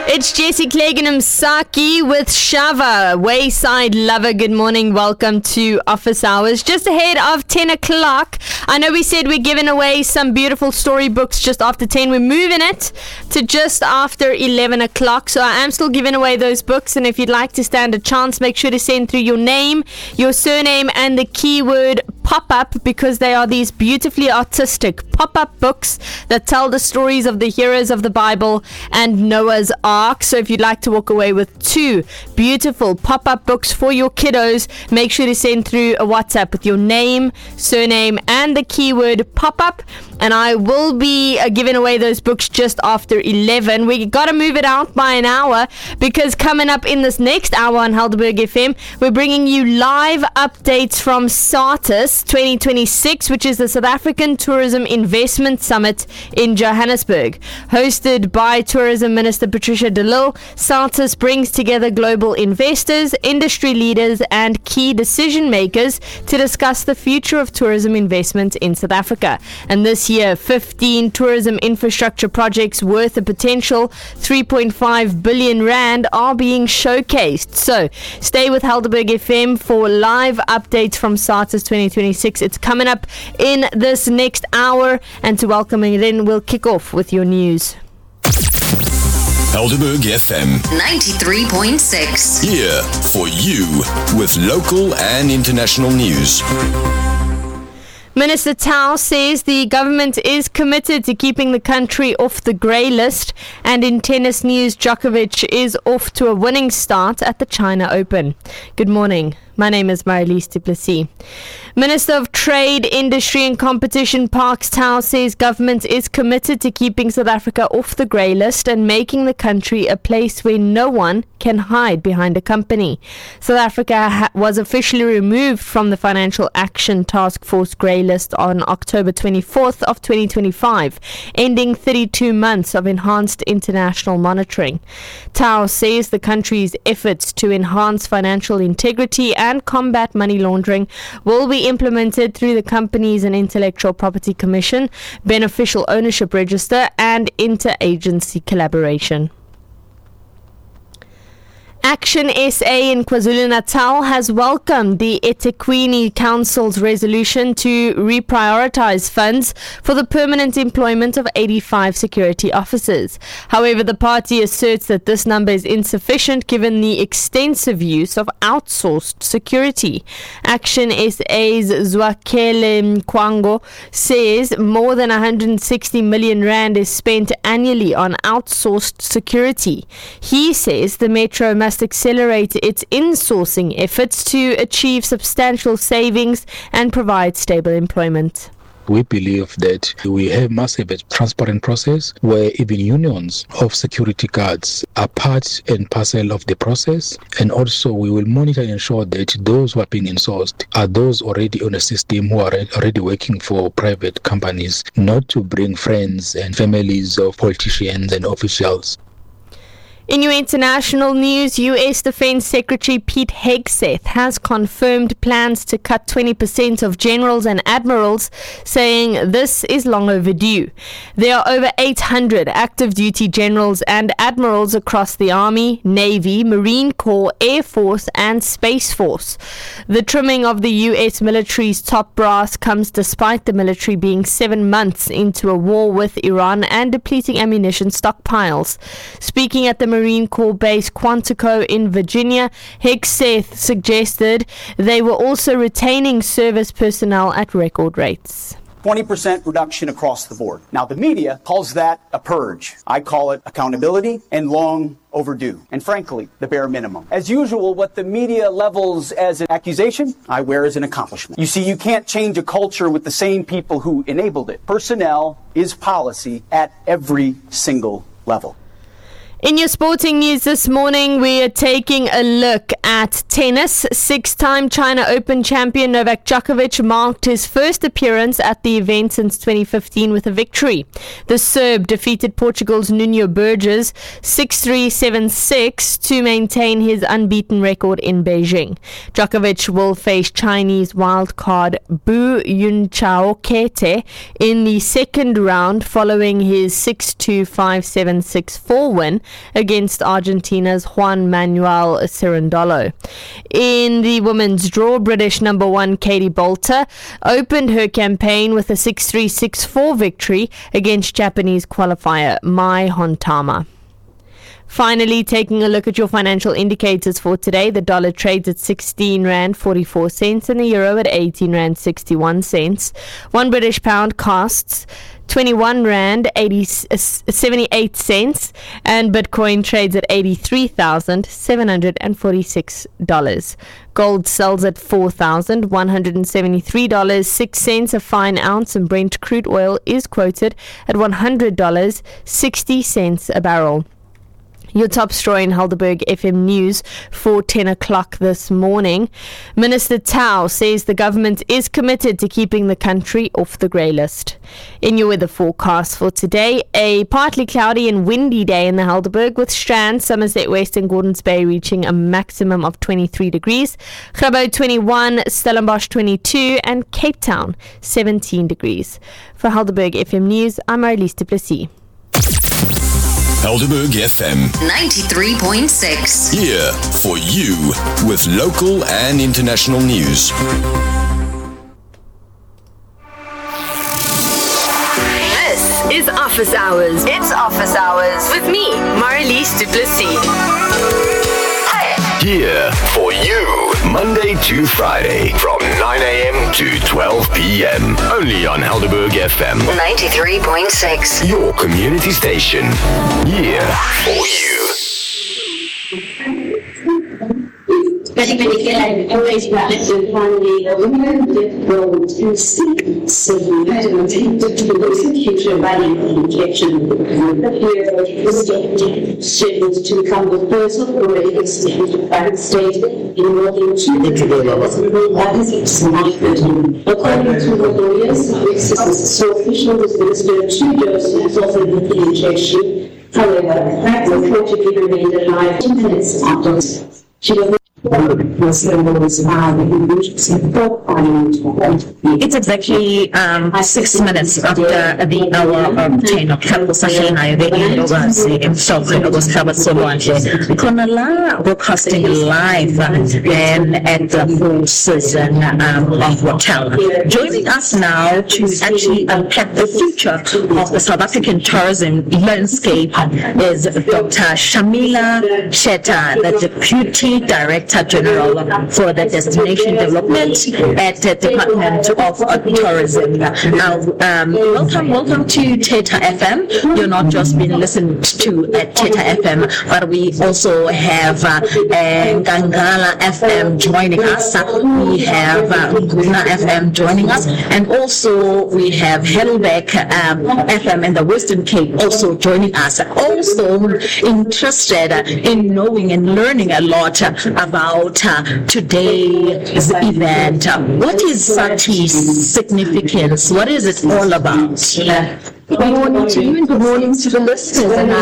It's Jesse Cleggan Saki with Shava, Wayside Lover. Good morning. Welcome to Office Hours. Just ahead of 10 o'clock. I know we said we're giving away some beautiful storybooks just after 10. We're moving it to just after 11 o'clock. So I am still giving away those books. And if you'd like to stand a chance, make sure to send through your name, your surname, and the keyword pop-up, because they are these beautifully artistic pop-up books that tell the stories of the heroes of the Bible and Noah's Ark. So if you'd like to walk away with 2 beautiful pop-up books for your kiddos, make sure to send through a WhatsApp with your name, surname, and the keyword pop-up. And I will be giving away those books just after 11. We got to move it out by an hour, because coming up in this next hour on Helderberg FM, we're bringing you live updates from SARTIS 2026, which is the South African Tourism Investment Summit in Johannesburg. Hosted by Tourism Minister Patricia de Lille, SARTIS brings together global investors, industry leaders, and key decision makers to discuss the future of tourism investment in South Africa. And this year, 15 tourism infrastructure projects worth a potential 3.5 billion rand are being showcased. So stay with Helderberg FM for live updates from SARTIS 2026. It's coming up in this next hour, and to welcome it in, we'll kick off with your news. Helderberg FM 93.6. here for you with local and international news. Minister Tau says the government is committed to keeping the country off the grey list. And in tennis news, Djokovic is off to a winning start at the China Open. Good morning. My name is Marilise du Plessis. Minister of Trade, Industry and Competition Parks Tau says government is committed to keeping South Africa off the grey list and making the country a place where no one can hide behind a company. South Africa was officially removed from the Financial Action Task Force grey list on October 24th of 2025, ending 32 months of enhanced international monitoring. Tau says the country's efforts to enhance financial integrity and combat money laundering will be implemented through the Companies and Intellectual Property Commission, Beneficial Ownership Register, and interagency collaboration. Action SA in KwaZulu-Natal has welcomed the eThekwini Council's resolution to reprioritize funds for the permanent employment of 85 security officers. However, the party asserts that this number is insufficient given the extensive use of outsourced security. Action SA's Zwakele Mkwango says more than 160 million rand is spent annually on outsourced security. He says the Metro must accelerate its insourcing efforts to achieve substantial savings and provide stable employment. We believe that we must have a transparent process where even unions of security guards are part and parcel of the process, and also we will monitor and ensure that those who are being insourced are those already on a system who are already working for private companies, not to bring friends and families of politicians and officials. In your international news, U.S. Defense Secretary Pete Hegseth has confirmed plans to cut 20% of generals and admirals, saying this is long overdue. There are over 800 active duty generals and admirals across the Army, Navy, Marine Corps, Air Force, and Space Force. The trimming of the U.S. military's top brass comes despite the military being 7 months into a war with Iran and depleting ammunition stockpiles. Speaking at the Marine Corps base Quantico in Virginia, Hegseth suggested they were also retaining service personnel at record rates. 20% reduction across the board. Now, the media calls that a purge. I call it accountability and long overdue. And frankly, the bare minimum. As usual, what the media levels as an accusation, I wear as an accomplishment. You see, you can't change a culture with the same people who enabled it. Personnel is policy at every single level. In your sporting news this morning, we are taking a look at tennis. 6-time China Open champion Novak Djokovic marked his first appearance at the event since 2015 with a victory. The Serb defeated Portugal's Nuno Burgos 6-3, 7-6 to maintain his unbeaten record in Beijing. Djokovic will face Chinese wildcard Bu Yunchao Kete in the second round following his 6-2, 5-7, 6-4 win against Argentina's Juan Manuel Cerundolo. In the women's draw, British number 1 Katie Bolter opened her campaign with a 6-3, 6-4 victory against Japanese qualifier Mai Hontama. Finally, taking a look at your financial indicators for today, the dollar trades at 16 Rand 44 cents and the euro at 18 Rand 61 cents. 1 British pound costs 21 Rand 78 cents and Bitcoin trades at $83,746. Gold sells at $4,173.06 a fine ounce, and Brent crude oil is quoted at $100.60 a barrel. Your top story in Helderberg FM News for 10 o'clock this morning. Minister Tau says the government is committed to keeping the country off the grey list. In your weather forecast for today, a partly cloudy and windy day in the Helderberg, with Strand, Somerset West and Gordons Bay reaching a maximum of 23 degrees, Grabo 21, Stellenbosch 22 and Cape Town 17 degrees. For Helderberg FM News, I'm Marlies du Plessis. Helderberg FM 93.6. here for you with local and international news. This is Office Hours. It's Office Hours with me, Marlies du Plessis. Here for you, Monday to Friday from 9 a.m. to 12 p.m. Only on Helderberg FM 93.6. your community station. Here for you. But again, always wanted to find a limited role to see. So we had to take the execution by the injection. The students to become the first already executed by the state in order to according to the lawyers, this is so official was administered 2 doses of the injection. However, that unfortunately remained alive 2 minutes after she was. It's exactly 6 minutes after the hour of 10 o'clock. Broadcasting live and at the Four Seasons of Hotel. Joining us now to actually unpack the future of the South African tourism landscape is Dr. Shamila Sheta, the Deputy Director General for the Destination Development at the Department of Tourism. Welcome to Theta FM. You're not just being listened to at Theta FM, but we also have Gangala FM joining us. We have Guna FM joining us, and also we have Helderberg FM in the Western Cape also joining us. Also interested in knowing and learning a lot about today's event. What is Sati's significance? What is it all about? Good morning to you and good morning to the listeners. And